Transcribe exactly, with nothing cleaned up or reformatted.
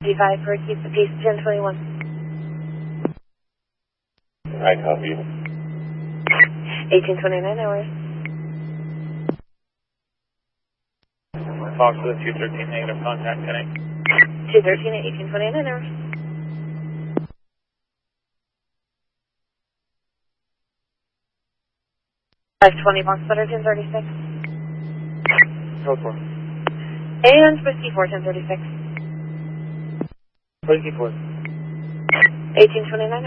five for keep the peace, ten twenty-one. I copy. eighteen twenty-nine hours. Fox with two thirteen, negative contact, connect. two thirteen at eighteen twenty-nine hours. five twenty Box Butter, ten thirty-six. Code four. And Whiskey four, ten thirty-six. Whiskey four. eighteen twenty-nine.